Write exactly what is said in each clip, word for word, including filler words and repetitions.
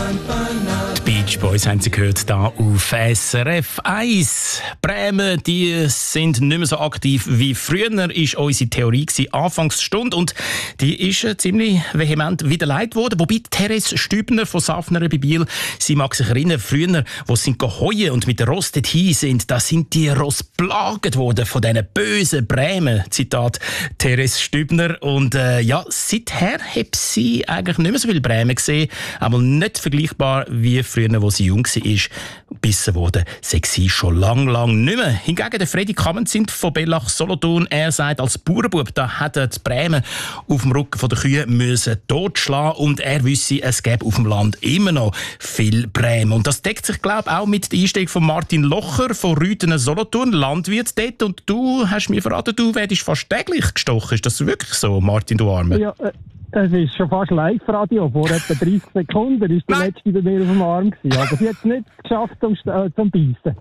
Die Beach Boys haben Sie gehört hier auf S R F eins. Bremen, die sind nicht mehr so aktiv wie früher, war unsere Theorie gewesen, Anfangsstunde. Und die ist äh, ziemlich vehement widerlegt worden. Wobei Therese Stübner von Safnern bei Biel, sie mag sich erinnern, früher, wo sie geheuen und mit der Ross dorthin sind, da sind die Ross plaget worden von diesen bösen Bremen. Zitat Therese Stübner. Und äh, ja, seither hat sie eigentlich nicht mehr so viel Bremen gesehen, aber nicht vergleichbar wie früher, wo sie jung war, gebissen wurde, sei sie schon lang, lang nicht mehr. Hingegen der Freddy Kammenzint von Bellach Solothurn, er sagt, als Bauernbub, da hätte die Bremen auf dem Rücken der Kühe müssen totschlagen und er wisse, es gäbe auf dem Land immer noch viel Bremen. Und das deckt sich, glaube ich, auch mit der Einstellung von Martin Locher von Rüthen Solothurn, Landwirt dort. Und du hast mir verraten, du werdest fast täglich gestochen. Ist das wirklich so, Martin, du Arme? Ja, äh Es ist schon fast Live-Radio. Vor etwa dreißig Sekunden war die letzte bei mir auf dem Arm gewesen. Aber sie hat es nicht geschafft zum, äh, zum Beißen.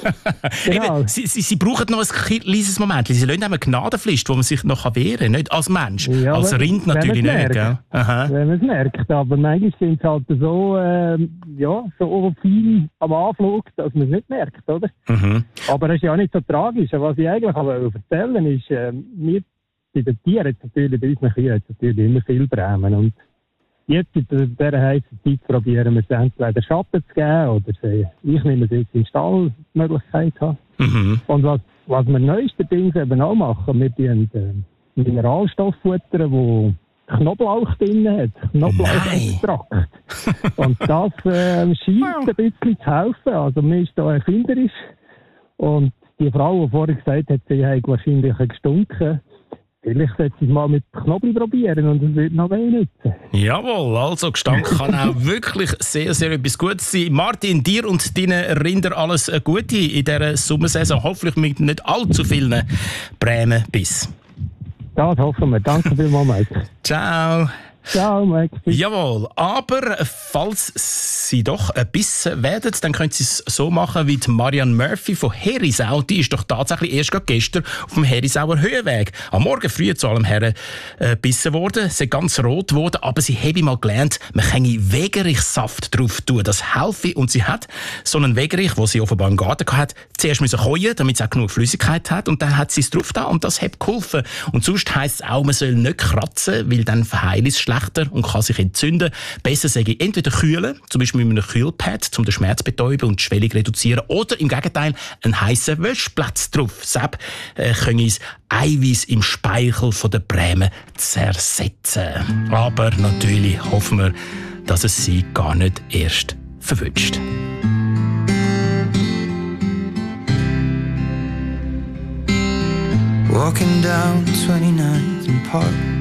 Genau. Eben, sie, sie, sie brauchen noch ein kleines Moment. Sie lassen eine Gnadenfrist, wo man sich noch wehren kann. Nicht als Mensch. Ja, als Rind natürlich nicht. Gell? Aha. Wenn man es merkt. Aber manchmal sind es halt so, äh, ja, so viel am Anflug, dass man es nicht merkt. Oder? Mhm. Aber es ist ja nicht so tragisch. Was ich eigentlich aber erzählen ist, äh, wir bei den Tieren hat natürlich, bei unseren Kühen hat natürlich immer viel Bremen. Und jetzt in dieser heißen Zeit probieren wir es entweder Schatten zu geben oder sie, ich nehme es jetzt in Stall die Möglichkeit haben. Mhm. Und was, was wir neuestens eben auch machen, wir tun äh, Mineralstoff futtern, wo Knoblauch drin hat, Knoblauchextrakt. Und das äh, scheint ein bisschen zu helfen. Also man ist da erfinderisch. Und die Frau, die vorher gesagt hat, sie hat wahrscheinlich gestunken. Vielleicht sollte ich es mal mit Knoblauch probieren und es wird noch weh nützen. Jawohl, also Gestank kann auch wirklich sehr, sehr etwas Gutes sein. Martin, dir und deinen Rinder alles Gute in dieser Sommersaison. Hoffentlich mit nicht allzu vielen Bremen-Biss. Das hoffen wir. Danke vielmals, Mike. Ciao. Ciao, Mike. Jawohl, aber falls Sie doch ein bisschen werden, dann können Sie es so machen wie die Marianne Murphy von Herisau. Die ist doch tatsächlich erst gestern auf dem Herisauer Höhenweg am Morgen früh zu allem Herren äh, gebissen worden. Sie ist ganz rot geworden, aber sie habe mal gelernt, man kann Wegerichsaft drauf tun. Das helfe. Und sie hat so einen Wegerich, den sie offenbar im Garten hatte, zuerst müssen keuen, damit sie auch genug Flüssigkeit hat. Und dann hat sie es drauf da und das hat geholfen. Und sonst heisst es auch, man soll nicht kratzen, weil dann verheilt es schlechter und kann sich entzünden. Besser sage ich entweder kühlen, zum Beispiel mit einem Kühlpad, um den Schmerz zu betäuben und die Schwellung zu reduzieren, oder im Gegenteil einen heissen Wäschplatz drauf. Sepp äh, können uns Eiweiß im Speichel von der Bremen zersetzen. Aber natürlich hoffen wir, dass es sie gar nicht erst verwünscht. Walking down twenty-ninth and Park